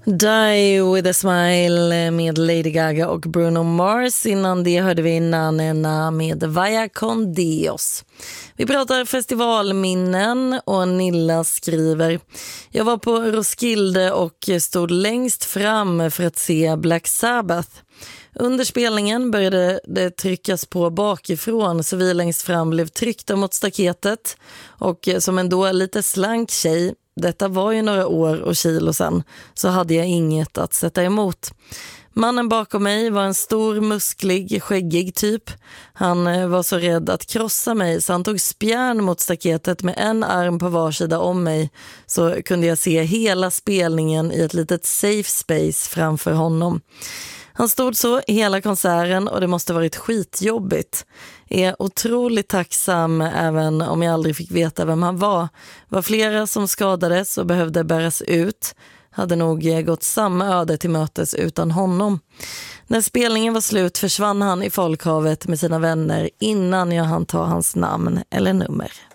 Die with a smile med Lady Gaga och Bruno Mars. Innan det hörde vi Nanena med Vaya con Dios. Vi pratar festivalminnen och Nilla skriver: jag var på Roskilde och stod längst fram för att se Black Sabbath. Under spelningen började det tryckas på bakifrån så vi längst fram blev tryckta mot staketet, och som en då lite slank tjej, detta var ju några år och kilo sedan, så hade jag inget att sätta emot. Mannen bakom mig var en stor, musklig, skäggig typ. Han var så rädd att krossa mig så han tog spjärn mot staketet med en arm på varsida om mig, så kunde jag se hela spelningen i ett litet safe space framför honom. Han stod så hela konserten och det måste varit skitjobbigt. Är otroligt tacksam även om jag aldrig fick veta vem han var. Var flera som skadades och behövde bäras ut. Hade nog gått samma öde till mötes utan honom. När spelningen var slut försvann han i folkhavet med sina vänner innan jag hann ta hans namn eller nummer.